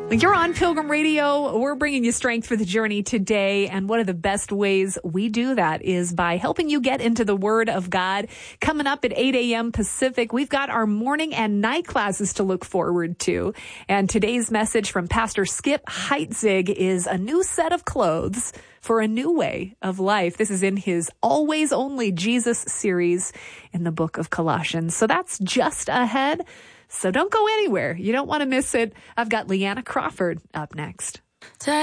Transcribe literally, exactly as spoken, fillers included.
You're on Pilgrim Radio. We're bringing you strength for the journey today. And one of the best ways we do that is by helping you get into the Word of God. Coming up at eight a.m. Pacific, we've got our morning and night classes to look forward to. And today's message from Pastor Skip Heitzig is a new set of clothes for a new way of life. This is in his Always Only Jesus series in the book of Colossians. So that's just ahead. So don't go anywhere. You don't want to miss it. I've got Leanna Crawford up next.